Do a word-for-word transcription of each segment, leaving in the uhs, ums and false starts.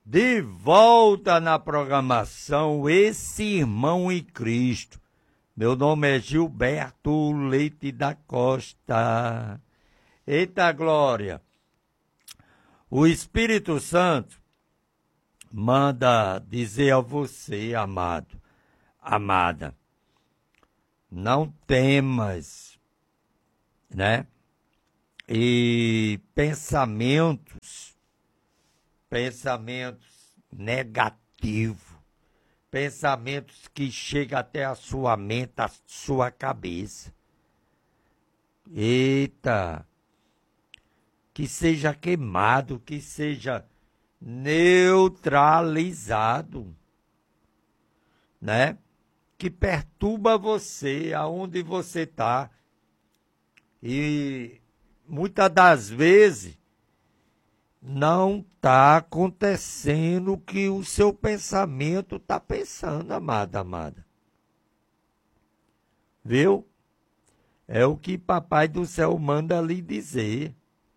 De volta na programação Esse Irmão em Cristo. Meu nome é Gilberto Leite da Costa. Eita glória! O Espírito Santo manda dizer a você, amado, amada, não temas, né? E pensamentos, pensamentos negativos, pensamentos que chegam até a sua mente, a sua cabeça. Eita! Que seja queimado, que seja neutralizado, né? Que perturba você, aonde você está. E muitas das vezes não está acontecendo o que o seu pensamento está pensando, amada, amada. Viu? É o que Papai do Céu manda lhe dizer.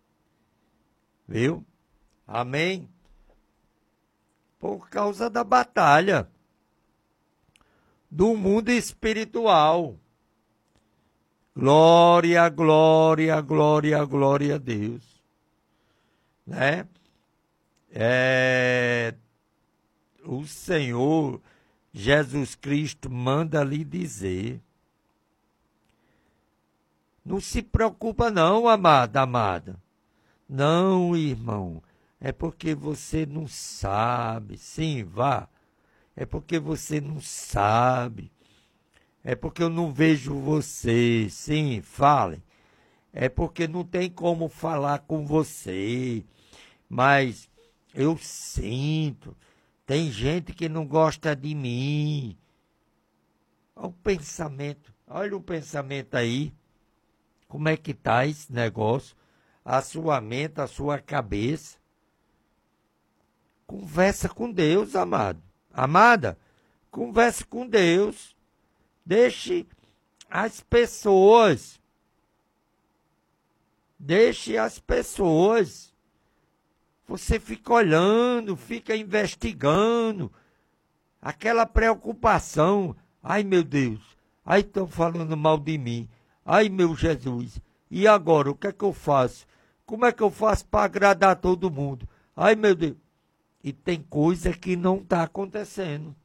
Viu? Amém? Por causa da batalha do mundo espiritual. Glória, glória, glória, glória a Deus. Né? É, o Senhor Jesus Cristo manda lhe dizer. Não se preocupa não, amada, amada. Não, irmão, é porque você não sabe. Sim, vá. É porque você não sabe. É porque eu não vejo você. Sim, fale. É porque não tem como falar com você. Mas eu sinto. Tem gente que não gosta de mim. Olha o pensamento. Olha o pensamento aí. Como é que está esse negócio? A sua mente, a sua cabeça. Conversa com Deus, amado. Amada, converse com Deus. Deixe as pessoas. Deixe as pessoas. Você fica olhando, fica investigando. Aquela preocupação. Ai, meu Deus. Ai, estão falando mal de mim. Ai, meu Jesus. E agora, o que é que eu faço? Como é que eu faço para agradar todo mundo? Ai, meu Deus. E tem coisa que não está acontecendo.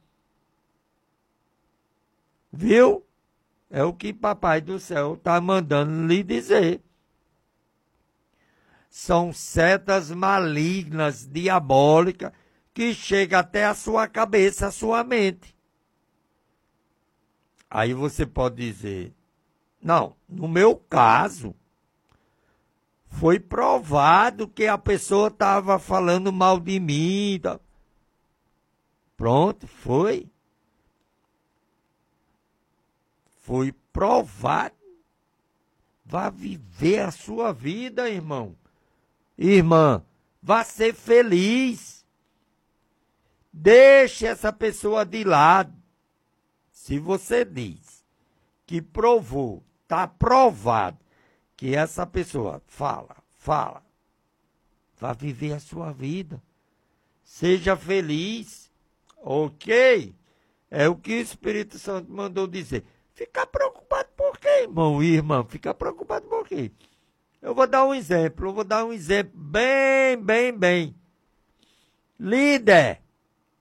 Viu? É o que Papai do Céu está mandando lhe dizer. São setas malignas, diabólicas, que chegam até a sua cabeça, a sua mente. Aí você pode dizer, não, no meu caso, foi provado que a pessoa estava falando mal de mim. Pronto, foi. Foi provado. Vá viver a sua vida, irmão. Irmã, vá ser feliz. Deixe essa pessoa de lado. Se você diz que provou, está provado, que essa pessoa fala, fala, vá viver a sua vida. Seja feliz, ok? É o que o Espírito Santo mandou dizer. Ficar preocupado por quê, irmão e irmã? Ficar preocupado por quê? Eu vou dar um exemplo, eu vou dar um exemplo bem, bem, bem. Líder.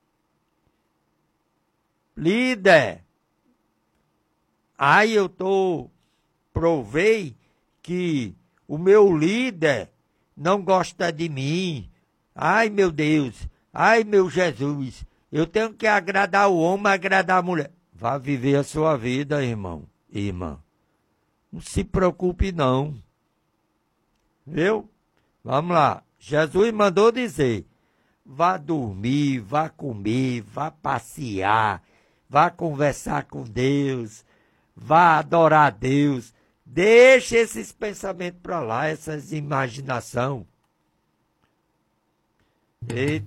Líder. Aí eu tô, provei que o meu líder não gosta de mim. Ai, meu Deus. Ai, meu Jesus. Eu tenho que agradar o homem, agradar a mulher. Vá viver a sua vida, irmão e irmã. Não se preocupe, não. Viu? Vamos lá. Jesus mandou dizer, vá dormir, vá comer, vá passear, vá conversar com Deus, vá adorar a Deus. Deixe esses pensamentos para lá, essas imaginações. Eita.